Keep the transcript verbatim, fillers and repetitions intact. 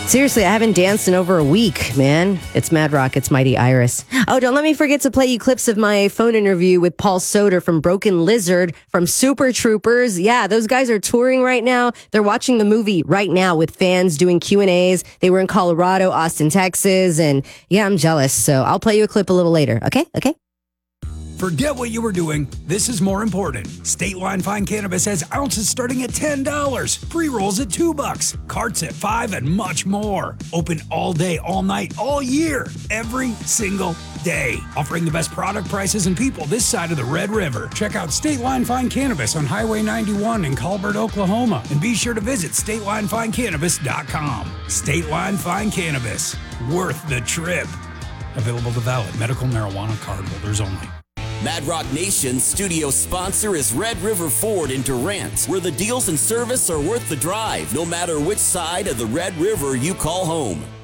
Seriously, I haven't danced in over a week, man. It's Mad Rock. It's Mighty Iris. Oh, don't let me forget to play you clips of my phone interview with Paul Soter from Broken Lizard, from Super Troopers. Yeah, those guys are touring right now. They're watching the movie right now with fans doing Q and A's. They were in Colorado, Austin, Texas, and yeah, I'm jealous. So I'll play you a clip a little later. Okay? Okay? Forget what you were doing. This is more important. State Line Fine Cannabis has ounces starting at ten dollars, pre-rolls at two bucks, carts at five, and much more. Open all day, all night, all year, every single day. Offering the best product prices and people this side of the Red River. Check out State Line Fine Cannabis on Highway ninety-one in Colbert, Oklahoma. And be sure to visit state line fine cannabis dot com. State Line Fine Cannabis. Worth the trip. Available to valid medical marijuana card holders only. Mad Rock Nation's studio sponsor is Red River Ford in Durant, where the deals and service are worth the drive, no matter which side of the Red River you call home.